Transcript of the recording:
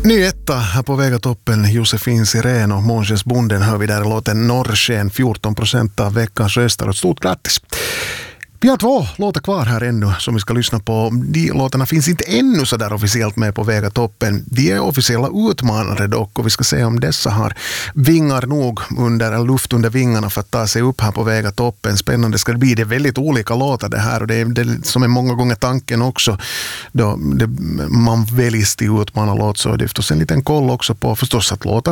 Ny etta här på Väga toppen, Josefin Sirén och Månsens Bonden hör vi där låten Norrsken, 14% av veckans röster. Ett stort grattis! Vi har 2 låtar kvar här ännu som vi ska lyssna på. De låtarna finns inte ännu så där officiellt med på Väga toppen. De är officiella utmanare dock, och vi ska se om dessa har vingar nog eller luft under vingarna för att ta sig upp här på Väga toppen. Spännande ska det bli. Det är väldigt olika låtar det här, och det är det som är många gånger tanken också då man väljs till utmanarlåt, så det är förstås en liten koll också på förstås att låta